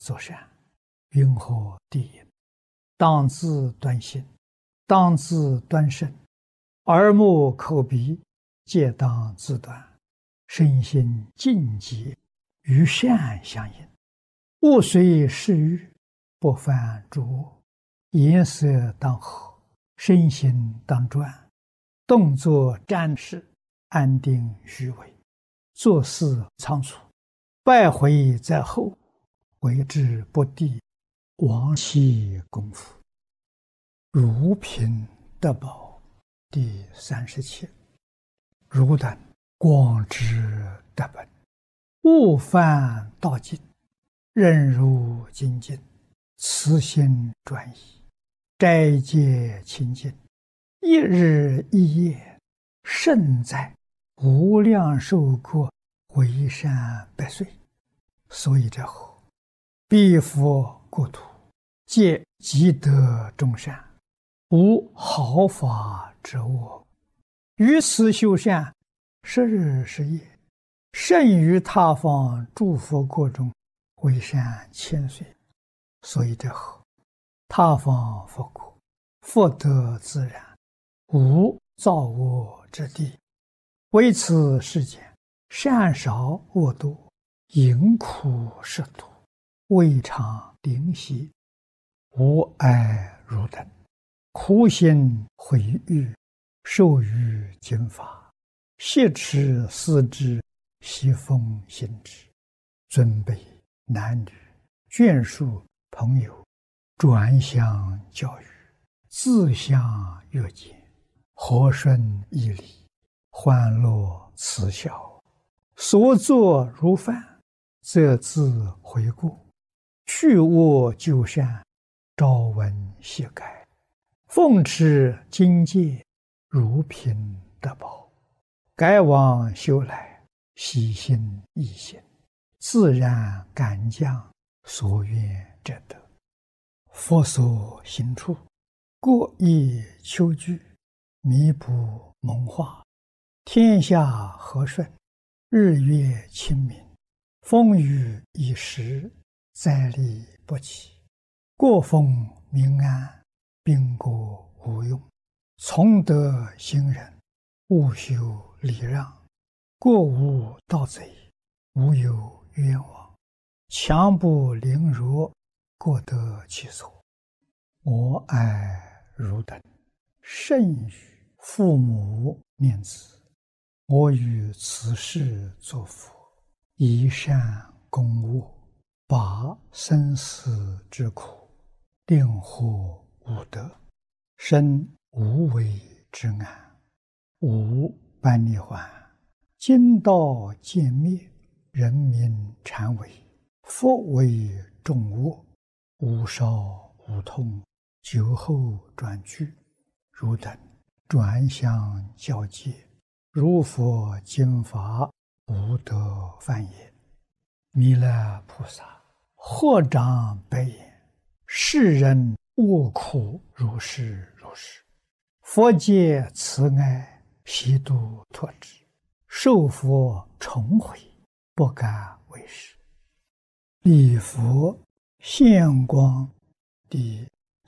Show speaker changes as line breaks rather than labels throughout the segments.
作善，云何第一？当自端心，当自端身，耳目口鼻皆当自端，身心净洁，与善相应。物随事欲，不犯诸恶。颜色当和，身心当专，动作瞻视，安定虚伪，做事仓促，败回在后，为之不第，亡其功夫。如贫得宝第37。汝等广之得本，勿犯道尽，任如精进，慈心专一，斋戒清净，一日一夜，胜在无量寿国，为善百岁。所以者何？彼佛国土，皆积德众善，无毫发之恶。于此修善，10日10夜，胜于他方诸佛国中，为善千岁。所以者何？他方佛国，福德自然，无造恶之地。为此世间，善少恶多，淫苦食毒，未尝灵犀。吾爱汝等，苦心毁誉，受于经法，挟持思之，习奉行之。尊卑男女，眷属朋友，转向教育，自相约见，和顺义理，欢乐慈孝，所作如饭，则自回顾，去恶就善，朝闻夕改，奉持经戒，如贫得宝。改往修来，喜心易行，自然感将，所愿者得。佛所行处，过亦求具，弥补蒙化，天下和顺，日月清明，风雨已时，灾利不起，国风民安，兵国无用。从德行仁，勿修礼让，国无盗贼，无有冤枉，强不凌弱，各得其所。我爱汝等，甚于父母念子。我于此世作佛，以善攻恶，拔生死之苦，令获无得，生无为之安，无般涅槃。今道渐灭，人民禅为，佛为众恶，无少无痛，久后转去。汝等转向教戒，如佛经法，无得犯也。弥勒菩萨获长白言：世人恶苦如是如是，佛界慈爱，悉度脱之，受佛重回，不敢为是。礼佛现光第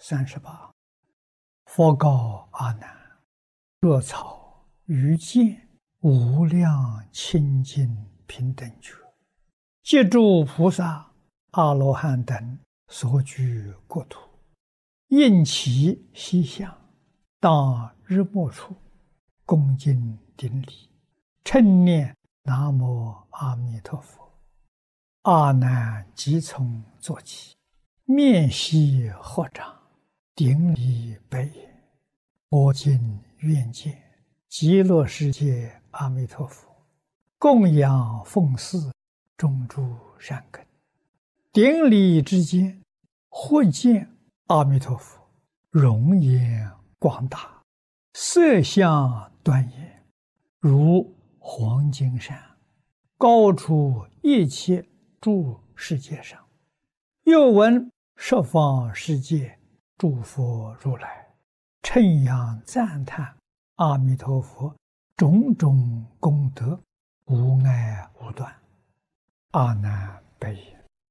38。佛告阿难：若草于见无量清净平等觉，借诸菩萨阿罗汉等所居国土，应其西向，当日没处，恭敬顶礼，称念南无阿弥陀佛。阿难即从坐起，面悉合掌，顶礼白言：我今愿见极乐世界阿弥陀佛，供养奉祀，种诸善根。顶礼之间，忽见阿弥陀佛容颜广大，色相端严，如黄金山，高出一切诸世界上。又闻十方世界诸佛如来称扬赞叹阿弥陀佛种种功德，无碍无断。阿难白言：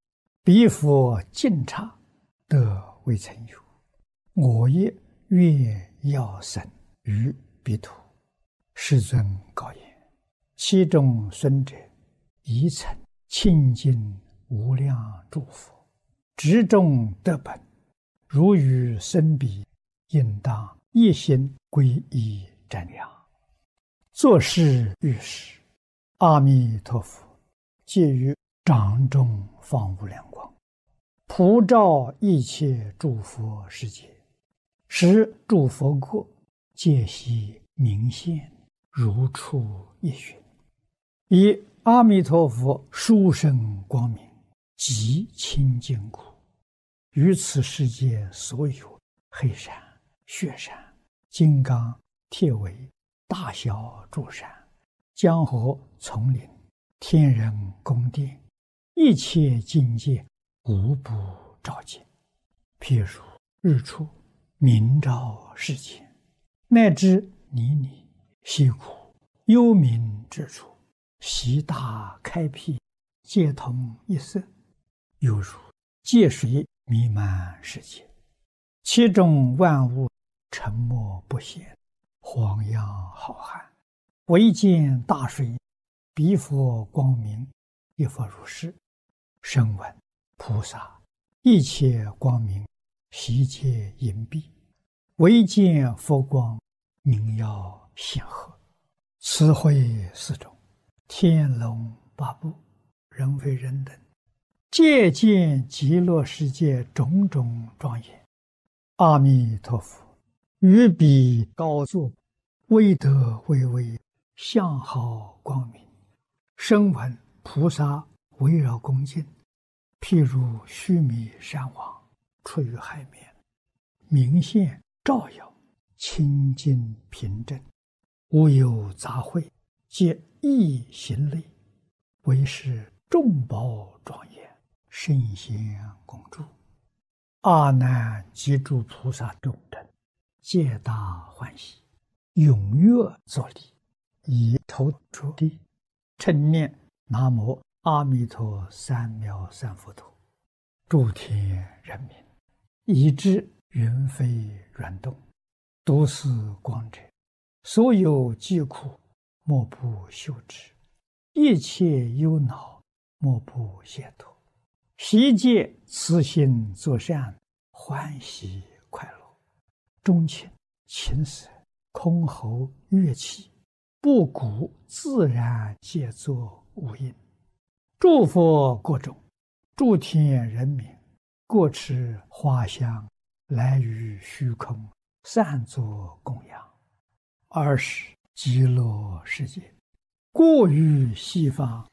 彼佛尽刹，得未曾有。我也愿要生于彼土。世尊告言：其中孙者，宜曾清净无量诸佛，执众得本。如与生彼，应当一心皈依瞻仰。作是遇时，阿弥陀佛借于掌中放无量光，普照一切诸佛世界，使诸佛国皆悉明现，如出一寻。以阿弥陀佛殊胜光明，极清净故，于此世界所有黑山、雪山、金刚、铁围、大小诸山、江河、丛林、天人宫殿，一切境界无不照见。譬如日出明照世间，乃至泥泞、溪谷、幽冥之处，悉大开辟，皆同一色，犹如界水弥漫世界，其中万物沉默不显，荒洋浩瀚，唯见大水，彼佛光明，亦复如是。声闻菩萨一切光明，悉皆隐蔽，唯见佛光，明耀显赫。此会四种，天龙八部，人非人等，皆见极乐世界种种庄严。阿弥陀佛于彼高坐，威德巍巍，相好光明。声闻菩萨围绕恭敬，譬如须弥山王出于海面，明现照耀，清净平正，无有杂秽，皆一行类，为是众宝庄严，圣贤共住。阿难及诸菩萨众等，皆大欢喜，踊跃作礼，以头着地，称念南无阿弥陀三藐三菩提。诸天人民，以知云飞软动，读是光者，所有疾苦，莫不休止；一切忧恼，莫不解脱。悉皆慈心作善，欢喜快乐。钟磬、琴瑟、箜篌、乐器，布谷自然皆作无应。诸佛国中，诸天人民，各持花香，来于虚空，散作供养。尔时极乐世界，过于西方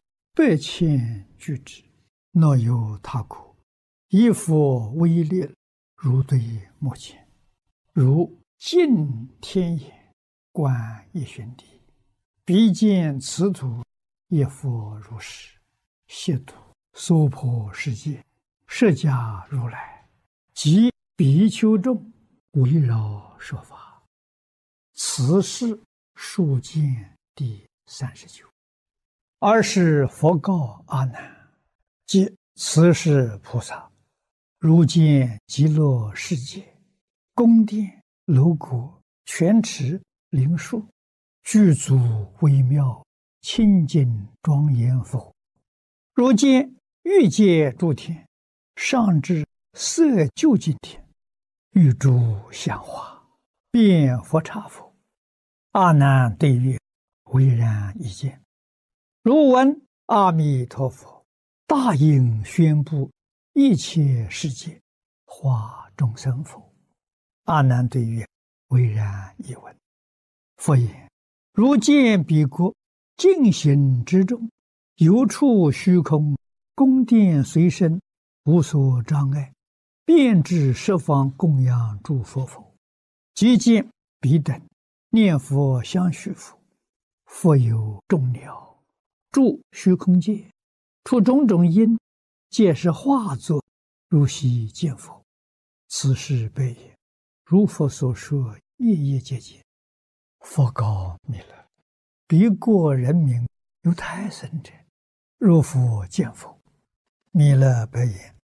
8,000俱胝，若有他国，以佛威力，如对目前，如镜天眼，观一旋地，彼见此土，亦复如是。悉土娑婆世界，释迦如来及比丘众，围绕说法。此是数见第39。尔时佛告阿难：即此是菩萨，如见极乐世界，宫殿、楼阁、泉池、灵树，具足微妙，清净庄严否？如见欲界诸天，上至色究竟天，欲诸香花，遍佛刹否？阿难对曰：唯然一见。如闻阿弥陀佛大应宣布一切世界，化众生否？阿难对曰：唯然一闻。佛言：如见彼国净行之中，有处虚空，宫殿随身，无所障碍，遍至十方供养诸佛否？即见彼等念佛相续否？佛有众鸟，住虚空界，出种种因，皆是化作，如悉见否？此是悲也。如佛所说，夜夜皆见。佛告弥勒：彼国人民有胎生者，如佛见否？弥勒白言：